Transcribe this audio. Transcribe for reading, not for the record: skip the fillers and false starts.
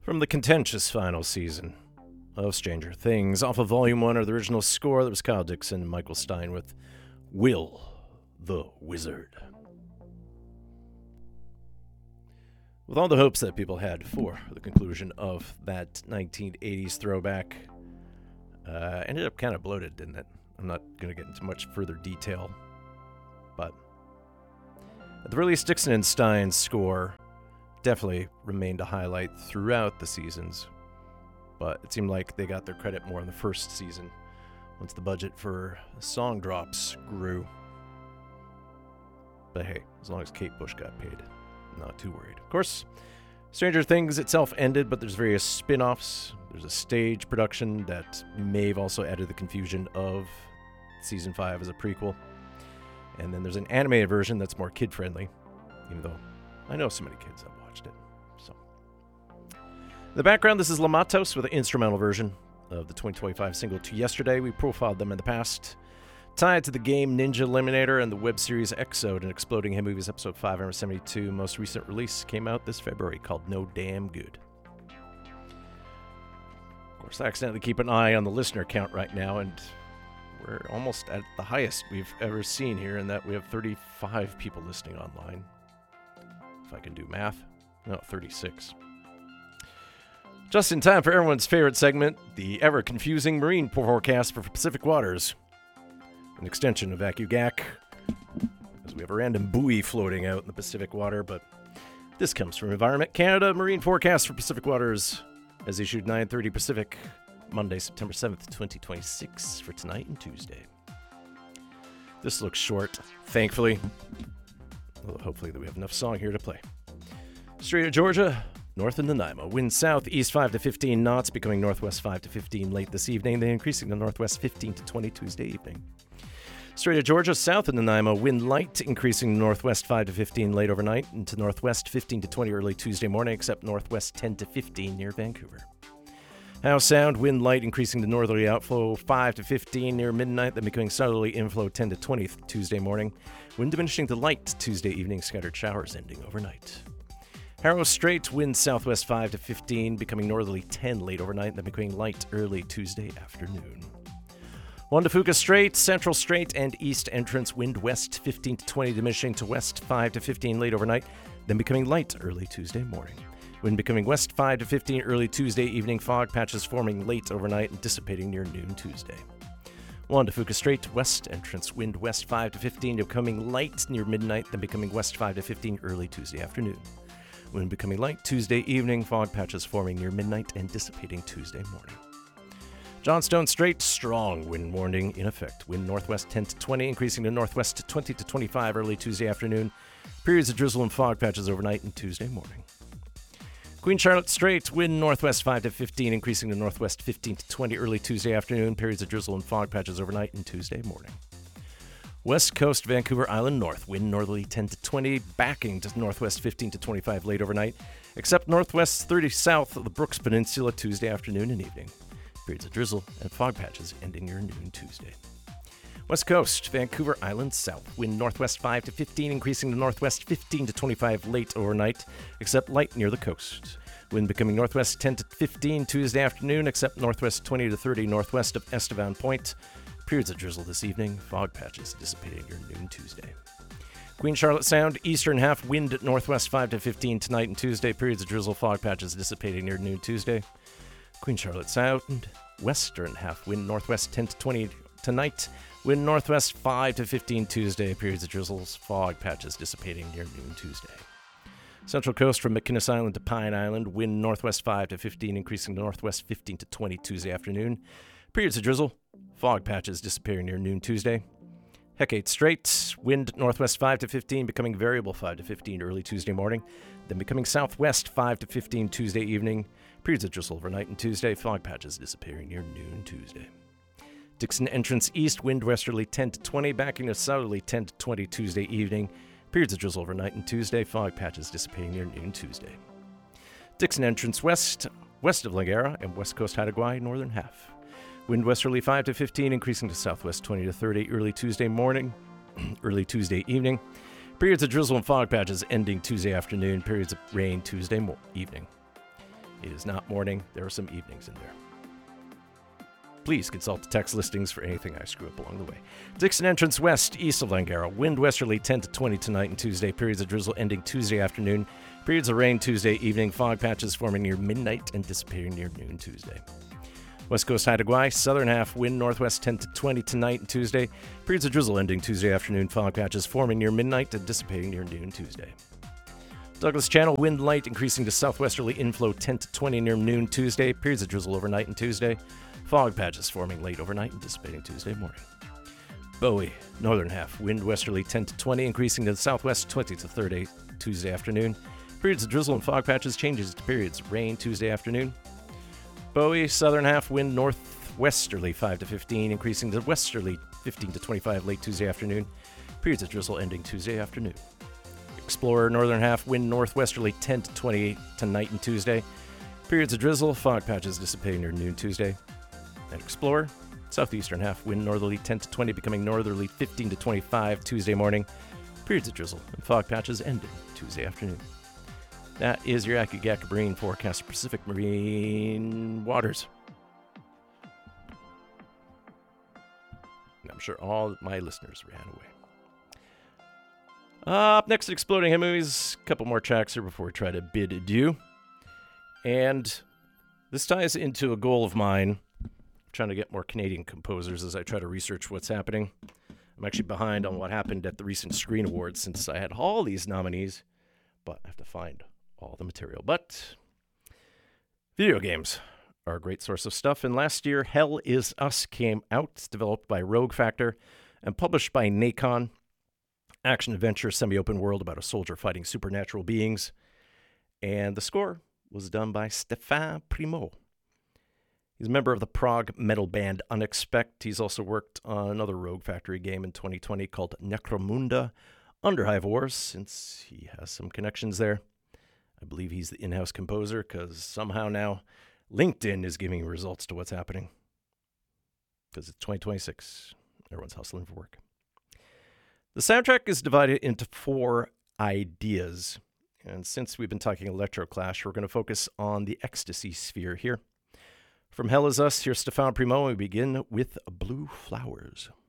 From the contentious final season of Stranger Things, off of Volume 1 of the original score, that was Kyle Dixon and Michael Stein with Will the Wizard. With all the hopes that people had for the conclusion of that 1980s throwback, ended up kind of bloated, didn't it? I'm not going to get into much further detail, but at the release, Dixon and Stein's score definitely remained a highlight throughout the seasons, but it seemed like they got their credit more in the first season once the budget for song drops grew. But hey, as long as Kate Bush got paid, not too worried. Of course, Stranger Things itself ended, but there's various spin-offs. There's a stage production that may have also added the confusion of Season 5 as a prequel. And then there's an animated version that's more kid-friendly, even though I know so many kids have watched it. So, in the background, this is La Matos with an instrumental version of the 2025 single To Yesterday. We profiled them in the past, tied to the game Ninja Eliminator and the web series Exode and Exploding Head Movies episode 572. Most recent release came out this February, called No Damn Good. Of course, I accidentally keep an eye on the listener count right now, and we're almost at the highest we've ever seen here, in that we have 35 people listening online. If I can do math. No, 36. Just in time for everyone's favorite segment, the ever-confusing marine forecast for Pacific waters. An extension of AccuGAC, as we have a random buoy floating out in the Pacific water, but this comes from Environment Canada. Marine forecast for Pacific waters, as issued 9:30 Pacific, Monday, September 7th, 2026, for tonight and Tuesday. This looks short, thankfully. Well, hopefully we have enough song here to play. Strait of Georgia, north in Nanaimo. Wind southeast 5 to 15 knots, becoming northwest 5 to 15 late this evening, then increasing to northwest 15 to 20 Tuesday evening. Strait of Georgia, south in Nanaimo. Wind light, increasing to northwest 5 to 15 late overnight, and to northwest 15 to 20 early Tuesday morning, except northwest 10 to 15 near Vancouver. Howe Sound, wind light, increasing to northerly outflow 5 to 15 near midnight, then becoming southerly inflow 10 to 20 Tuesday morning. Wind diminishing to light Tuesday evening, scattered showers ending overnight. Harrow Strait, wind southwest 5 to 15, becoming northerly 10 late overnight, then becoming light early Tuesday afternoon. Juan de Fuca Strait, Central Strait and East Entrance, wind west 15 to 20, diminishing to west 5 to 15 late overnight, then becoming light early Tuesday morning. Wind becoming west 5 to 15 early Tuesday evening, fog patches forming late overnight and dissipating near noon Tuesday. Juan de Fuca Strait, West Entrance, wind west 5 to 15, becoming light near midnight, then becoming west 5 to 15 early Tuesday afternoon. Wind becoming light Tuesday evening, fog patches forming near midnight and dissipating Tuesday morning. Johnstone Strait, strong wind warning in effect. Wind northwest 10 to 20, increasing to northwest 20 to 25 early Tuesday afternoon. Periods of drizzle and fog patches overnight and Tuesday morning. Queen Charlotte Strait, wind northwest 5 to 15, increasing to northwest 15 to 20 early Tuesday afternoon. Periods of drizzle and fog patches overnight and Tuesday morning. West Coast, Vancouver Island North, wind northerly 10 to 20, backing to northwest 15 to 25 late overnight, except northwest 30 south of the Brooks Peninsula Tuesday afternoon and evening. Periods of drizzle and fog patches ending near noon Tuesday. West Coast, Vancouver Island South, wind northwest 5 to 15, increasing to northwest 15 to 25 late overnight, except light near the coast. Wind becoming northwest 10 to 15 Tuesday afternoon, except northwest 20 to 30 northwest of Estevan Point. Periods of drizzle this evening, fog patches dissipating near noon Tuesday. Queen Charlotte Sound, eastern half, wind northwest 5 to 15 tonight and Tuesday. Periods of drizzle, fog patches dissipating near noon Tuesday. Queen Charlotte Sound, western half, wind northwest 10 to 20 tonight. Wind northwest 5 to 15 Tuesday. Periods of drizzles, fog patches dissipating near noon Tuesday. Central coast from McInnes Island to Pine Island. Wind northwest 5 to 15, increasing to northwest 15 to 20 Tuesday afternoon. Periods of drizzle, fog patches disappearing near noon Tuesday. Hecate Strait, wind northwest 5 to 15, becoming variable 5 to 15 early Tuesday morning, then becoming southwest 5 to 15 Tuesday evening. Periods of drizzle overnight and Tuesday, fog patches disappearing near noon Tuesday. Dixon Entrance East, wind westerly 10 to 20, backing to southerly 10 to 20 Tuesday evening. Periods of drizzle overnight and Tuesday, fog patches dissipating near noon Tuesday. Dixon Entrance West, west of Ligera and west coast Haida northern half. Wind westerly 5 to 15, increasing to southwest 20 to 30 early Tuesday morning, early Tuesday evening. Periods of drizzle and fog patches ending Tuesday afternoon. Periods of rain Tuesday evening. It is not morning. There are some evenings in there. Please consult the text listings for anything I screw up along the way. Dixon entrance west, east of Langara. Wind westerly 10 to 20 tonight and Tuesday. Periods of drizzle ending Tuesday afternoon. Periods of rain Tuesday evening. Fog patches forming near midnight and dissipating near noon Tuesday. West coast Haida Gwaii, southern half, wind northwest 10 to 20 tonight and Tuesday. Periods of drizzle ending Tuesday afternoon. Fog patches forming near midnight and dissipating near noon Tuesday. Douglas Channel, wind light increasing to southwesterly inflow 10 to 20 near noon Tuesday. Periods of drizzle overnight and Tuesday. Fog patches forming late overnight and dissipating Tuesday morning. Bowie, northern half, wind westerly 10 to 20, increasing to the southwest 20 to 30 Tuesday afternoon. Periods of drizzle and fog patches changes to periods of rain Tuesday afternoon. Bowie, southern half, wind northwesterly 5 to 15, increasing to westerly 15 to 25 late Tuesday afternoon. Periods of drizzle ending Tuesday afternoon. Explorer, northern half, wind northwesterly 10 to 28 tonight and Tuesday. Periods of drizzle, fog patches dissipating near noon Tuesday. And Explorer, southeastern half, wind northerly 10 to 20, becoming northerly 15 to 25 Tuesday morning. Periods of drizzle and fog patches ending Tuesday afternoon. That is your Akigaka Marine forecast for Pacific Marine waters. And I'm sure all my listeners ran away. Up next at Exploding Head Movies, a couple more tracks here before we try to bid adieu. And this ties into a goal of mine, trying to get more Canadian composers as I try to research what's happening. I'm actually behind on what happened at the recent Screen Awards since I had all these nominees, but I have to find all the material. But video games are a great source of stuff, and last year Hell Is Us came out. It's developed by Rogue Factor and published by Nacon. Action-adventure, semi-open world about a soldier fighting supernatural beings. And the score was done by Stéphane Primeau. He's a member of the prog metal band Unexpect. He's also worked on another Rogue Factory game in 2020 called Necromunda under Hive Wars, since he has some connections there. I believe he's the in-house composer, because somehow now LinkedIn is giving results to what's happening. Because it's 2026. Everyone's hustling for work. The soundtrack is divided into 4 ideas. And since we've been talking Electroclash, we're going to focus on the ecstasy sphere here. From Hell Is Us, here's Stéphane Primeau, and we begin with Blue Flowers.